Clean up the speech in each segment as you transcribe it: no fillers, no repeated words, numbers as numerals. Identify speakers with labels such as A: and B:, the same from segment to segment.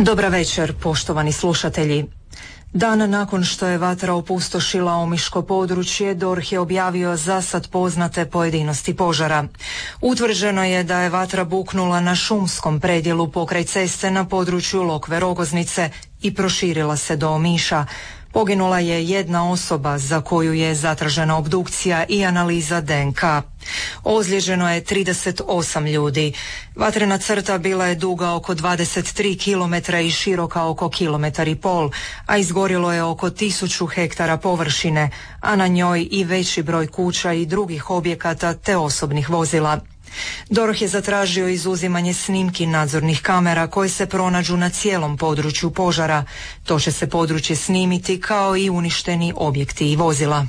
A: Dobra večer, poštovani slušatelji. Dan nakon što je vatra opustošila omiško područje, DORH je objavio zasad poznate pojedinosti požara. Utvrđeno je da je vatra buknula na šumskom predjelu pokraj ceste na području Lokve Rogoznice i proširila se do Omiša. Poginula je jedna osoba za koju je zatražena obdukcija i analiza DNK. Ozlijeđeno je 38 ljudi. Vatrena crta bila je duga oko 23 km i široka oko 1,5 km, a izgorilo je oko 1000 hektara površine, a na njoj i veći broj kuća i drugih objekata te osobnih vozila. DORH je zatražio izuzimanje snimki nadzornih kamera koje se pronađu na cijelom području požara. To će se područje snimiti kao i uništeni objekti i vozila.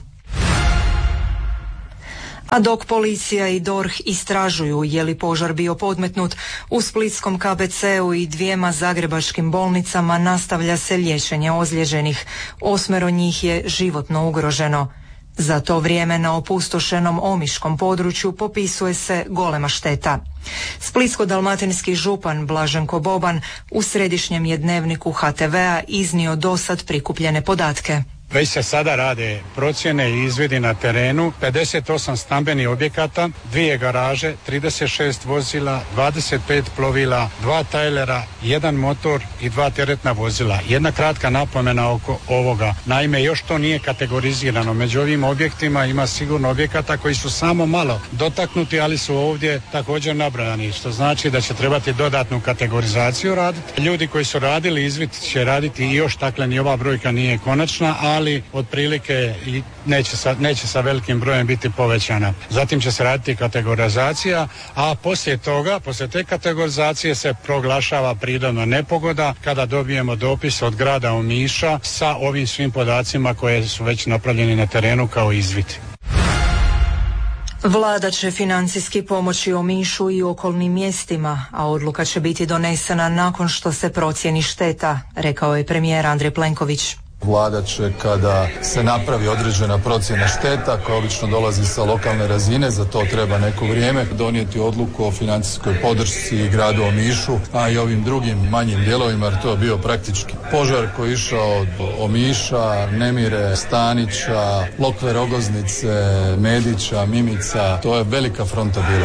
A: A dok policija i DORH istražuju je li požar bio podmetnut, u splitskom KBC-u i 2 zagrebačkim bolnicama nastavlja se liječenje ozlijeđenih. 8 njih je životno ugroženo. Za to vrijeme na opustošenom omiškom području popisuje se golema šteta. Splitsko-dalmatinski župan Blaženko Boban u središnjem je dnevniku HTV-a iznio dosad prikupljene podatke.
B: Već se sada rade procjene i izvidi na terenu, 58 stambenih objekata, 2 garaže, 36 vozila, 25 plovila, 2 tajlera, 1 motor i 2 teretna vozila. Jedna kratka napomena oko ovoga. Naime, još to nije kategorizirano. Među ovim objektima ima sigurno objekata koji su samo malo dotaknuti, ali su ovdje također nabrojani, što znači da će trebati dodatnu kategorizaciju raditi. Ljudi koji su radili izvid će raditi i još, dakle ni ova brojka nije konačna, ali otprilike neće sa velikim brojem biti povećana. Zatim će se raditi kategorizacija, a poslije te kategorizacije se proglašava prirodna nepogoda kada dobijemo dopis od grada Omiša sa ovim svim podacima koje su već napravljeni na terenu kao izvid.
A: Vlada će financijski pomoći Omišu i okolnim mjestima, a odluka će biti donesena nakon što se procijeni šteta, rekao je premijer Andrej Plenković.
C: Vlada će, kada se napravi određena procjena šteta koja obično dolazi sa lokalne razine, za to treba neko vrijeme, donijeti odluku o financijskoj podršci gradu Omišu, a i ovim drugim manjim dijelovima, jer to je bio praktički požar koji je išao od Omiša, Nemire, Stanića, Lokve Rogoznice, Medića, Mimica, to je velika fronta bila.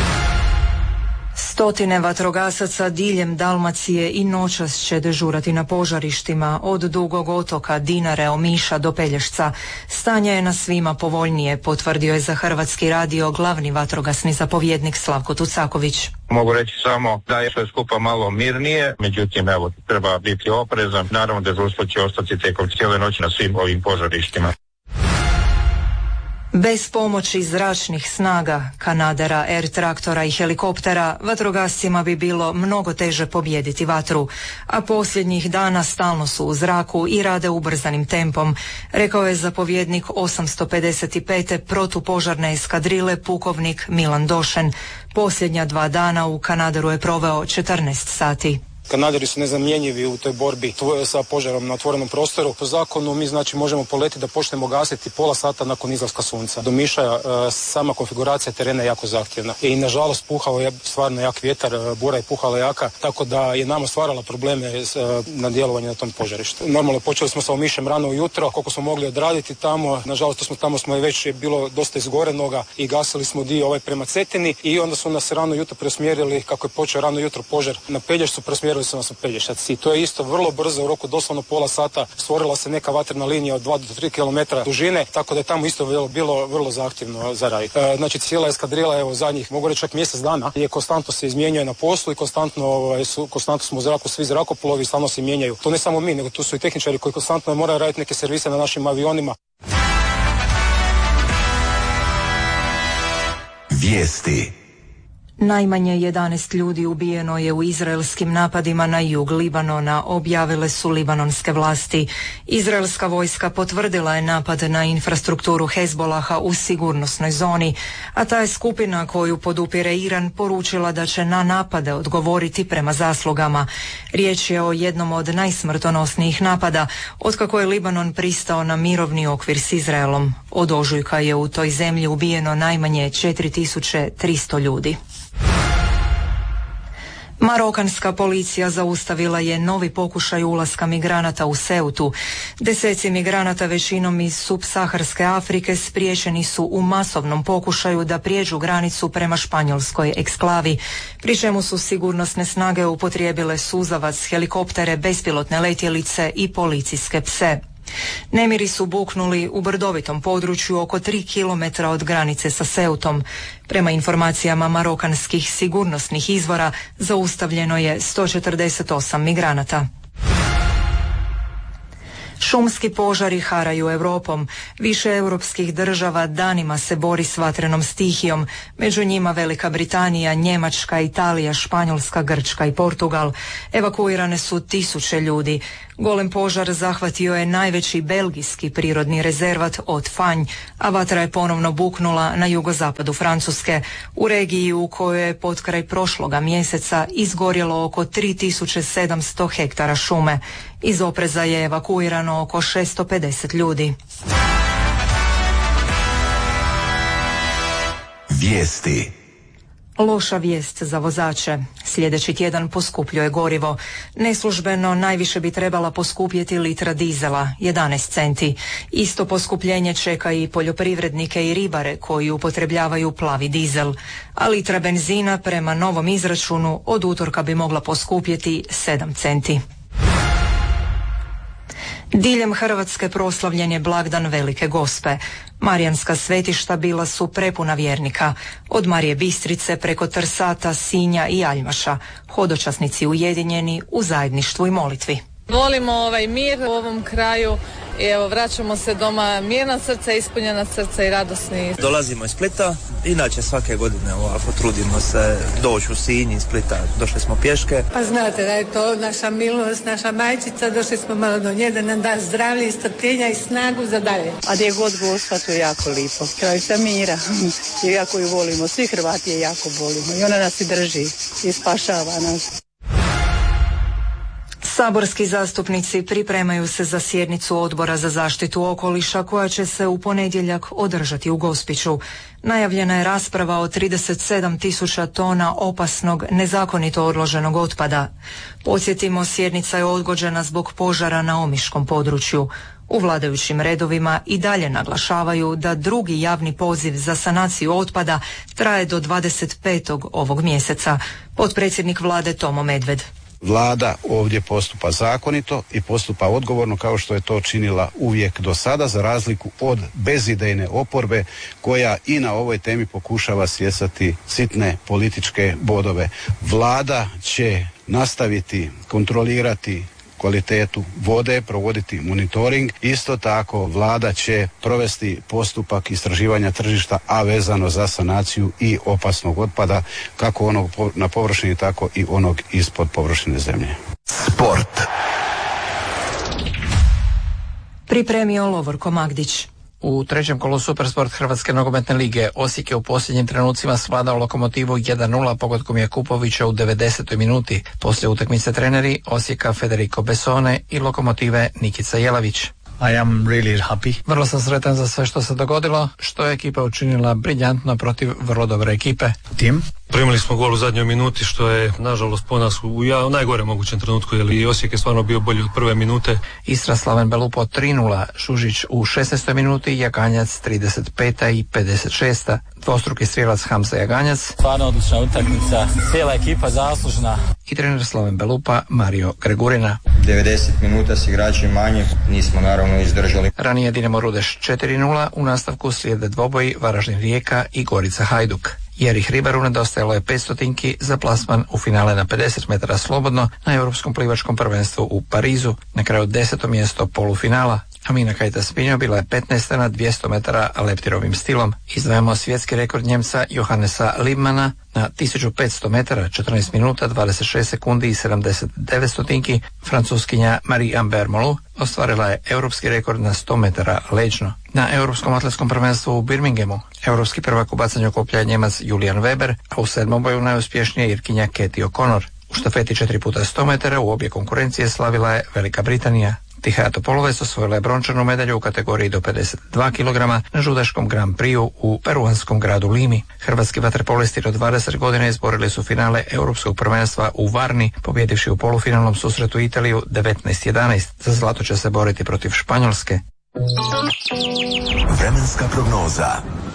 A: Stotine vatrogasaca diljem Dalmacije i noćas će dežurati na požarištima od Dugog otoka, Dinare, Omiša do Pelješca. Stanje je na svima povoljnije, potvrdio je za Hrvatski radio glavni vatrogasni zapovjednik Slavko Tucaković.
D: Mogu reći samo da je sve skupa malo mirnije, međutim evo treba biti oprezan. Naravno dežurstvo će ostati tijekom cijele noći na svim ovim požarištima.
A: Bez pomoći zračnih snaga, kanadera, air traktora i helikoptera, vatrogascima bi bilo mnogo teže pobijediti vatru, a posljednjih dana stalno su u zraku i rade ubrzanim tempom, rekao je zapovjednik 855. protupožarne eskadrile pukovnik Milan Došen. Posljednja 2 dana u Kanaderu je proveo 14 sati.
E: Kanaderi su nezamjenjivi u toj borbi sa požarom na otvorenom prostoru. Po zakonu mi možemo poletiti da počnemo gasiti pola sata nakon izlaska sunca. Do Omiša sama konfiguracija terena je jako zahtjevna. I nažalost puhao je stvarno jak vjetar, bura je puhala jaka, tako da je nama stvarala probleme na djelovanje na tom požarištu. Normalno počeli smo sa Omišem rano ujutro, koliko smo mogli odraditi tamo. Nažalost tamo smo već bilo dosta izgorenoga i gasili smo dio prema Cetini i onda su nas rano jutro preusmjerili, kako je počeo rano jutro požar na Pelješ, su preusmjerili su nas u Pelješac i to je isto vrlo brzo, u roku doslovno pola sata stvorila se neka vatrena linija od 2 do 3 km dužine, tako da je tamo isto bilo vrlo zahtjevno za raditi. Znači cijela eskadrila zadnjih, mogu reći čak mjesec dana, je konstantno se izmjenjuje na poslu i konstantno smo u zraku, svi zrakoplovi stalno se mijenjaju. To ne samo mi, nego tu su i tehničari koji konstantno moraju raditi neke servise na našim avionima.
F: Vijesti.
A: Najmanje 11 ljudi ubijeno je u izraelskim napadima na jug Libanona, objavile su libanonske vlasti. Izraelska vojska potvrdila je napad na infrastrukturu Hezbolaha u sigurnosnoj zoni, a ta je skupina koju podupire Iran poručila da će na napade odgovoriti prema zaslugama. Riječ je o jednom od najsmrtonosnijih napada otkako je Libanon pristao na mirovni okvir s Izraelom. Od ožujka je u toj zemlji ubijeno najmanje 4300 ljudi. Marokanska policija zaustavila je novi pokušaj ulaska migranata u Ceutu. Deseci migranata, većinom iz subsaharske Afrike, spriječeni su u masovnom pokušaju da prijeđu granicu prema španjolskoj eksklavi, pri čemu su sigurnosne snage upotrijebile suzavac, helikoptere, bespilotne letjelice i policijske pse. Nemiri su buknuli u brdovitom području oko 3 km od granice sa Ceutom. Prema informacijama marokanskih sigurnosnih izvora, zaustavljeno je 148 migranata. Šumski požari haraju Europom. Više europskih država danima se bori s vatrenom stihijom, među njima Velika Britanija, Njemačka, Italija, Španjolska, Grčka i Portugal. Evakuirane su tisuće ljudi. Golem požar zahvatio je najveći belgijski prirodni rezervat od Fanj, a vatra je ponovno buknula na jugozapadu Francuske, u regiji u kojoj je potkraj prošloga mjeseca izgorjelo oko 3700 hektara šume. Iz opreza je evakuirano oko 650 ljudi.
F: Vijesti.
A: Loša vijest za vozače. Sljedeći tjedan poskupljuje gorivo. Neslužbeno najviše bi trebala poskupjeti litra dizela, 11 centi. Isto poskupljenje čeka i poljoprivrednike i ribare koji upotrebljavaju plavi dizel. A litra benzina prema novom izračunu od utorka bi mogla poskupjeti 7 centi. Diljem Hrvatske proslavljen je blagdan Velike Gospe. Marijanska svetišta bila su prepuna vjernika. Od Marije Bistrice preko Trsata, Sinja i Aljmaša. Hodočasnici ujedinjeni u zajedništvu i molitvi.
G: Volimo mir u ovom kraju i evo vraćamo se doma mirna srca, ispunjena srca i radosni.
H: Dolazimo iz Splita, inače svake godine ovako trudimo se doći u Sinj iz Splita, došli smo pješke.
I: Pa znate da je to naša milost, naša majčica, došli smo malo do nje da nam da zdravlje i strpljenja i snagu za dalje.
J: A gdje god Gospa, to je jako lipo, kraj sa mira, i jako ju volimo, svi Hrvati je jako volimo i ona nas i drži i spašava nas.
A: Saborski zastupnici pripremaju se za sjednicu Odbora za zaštitu okoliša koja će se u ponedjeljak održati u Gospiću. Najavljena je rasprava o 37.000 tona opasnog, nezakonito odloženog otpada. Podsjetimo, sjednica je odgođena zbog požara na omiškom području. U vladajućim redovima i dalje naglašavaju da drugi javni poziv za sanaciju otpada traje do 25. ovog mjeseca. Potpredsjednik vlade Tomo Medved.
K: Vlada ovdje postupa zakonito i postupa odgovorno kao što je to činila uvijek do sada, za razliku od bezidejne oporbe koja i na ovoj temi pokušava stjecati sitne političke bodove. Vlada će nastaviti kontrolirati kvalitetu vode, provoditi monitoring. Isto tako vlada će provesti postupak istraživanja tržišta, a vezano za sanaciju i opasnog otpada, kako onog na površini, tako i onog ispod površine zemlje.
F: Sport.
A: Pripremio Lovorko Magdić.
L: U trećem kolu Supersport Hrvatske nogometne lige Osijek je u posljednjim trenucima svladao Lokomotivu 1-0 pogodkom Jakupovića u 90. minuti. Poslije utakmice treneri Osijeka Federico Besone i Lokomotive Nikica Jelavić.
M: I am really happy.
L: Vrlo sam sretan za sve što se dogodilo, što je ekipa učinila briljantno protiv vrlo dobre ekipe.
M: Tim?
N: Primili smo gol u zadnjoj minuti, što je nažalost po nas u najgore mogućem trenutku, jer i Osijek je stvarno bio bolji od prve minute.
L: Istra Slaven Belupo 3-0, Šužić u 16. minuti, Jaganjac 35. i 56. Dvostruki strijelac Hamza Jaganjac.
O: Stvarno odlična utakmica, cijela ekipa zaslužna.
L: I trener Slaven Belupa Mario Gregurina.
P: 90 minuta s igračima manje, nismo naravno izdržali.
L: Ranije Dinamo Rudeš 4-0, u nastavku slijede dvoboji Varaždin Rijeka i Gorica Hajduk. Jerih Ribaru nedostajalo je 500 za plasman u finale na 50 metara slobodno na Europskom plivačkom prvenstvu u Parizu, na kraju 10. mjesto polufinala. Amina Kajta-Spinjo bila je 15. na 200 metara leptirovim stilom. Izdvajamo svjetski rekord Njemca Johannesa Liebmana na 1500 metara, 14 minuta, 26 sekundi i 79 stotinki. Francuskinja Marie-Ambert Molou ostvarila je europski rekord na 100 metara leđno. Na Europskom atletskom prvenstvu u Birminghamu europski prvak u bacanju koplja je Njemac Julian Weber, a u sedmoboju najuspješnija Irkinja Katie O'Connor. U štafeti 4x100 metara u obje konkurencije slavila je Velika Britanija. Tihaja Topolovec osvojila je brončanu medalju u kategoriji do 52 kg na žudaškom Grand Prixu u peruanskom gradu Limi. Hrvatski vaterpolisti do 20 godina izborili su finale Europskog prvenstva u Varni, pobjedivši u polufinalnom susretu Italiju 19-11. Za zlato će se boriti protiv Španjolske.
F: Vremenska prognoza.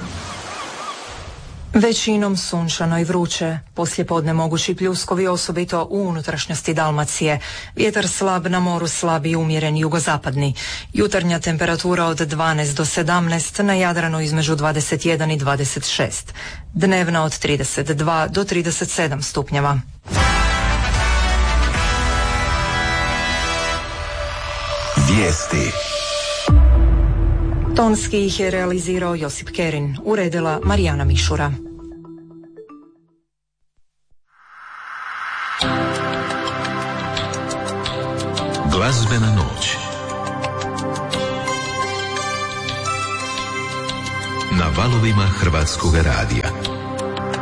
A: Većinom sunčano i vruće. Poslijepodne mogući pljuskovi, osobito u unutrašnjosti Dalmacije. Vjetar slab, na moru slab i umjeren jugozapadni. Jutarnja temperatura od 12 do 17, na Jadranu između 21 i 26. Dnevna od 32 do 37 stupnjeva.
F: Vijesti.
A: Tonski ih je realizirao Josip Kerin, uredila Marijana Mišura.
Q: Glazbena noć na valovima Hrvatskog radija.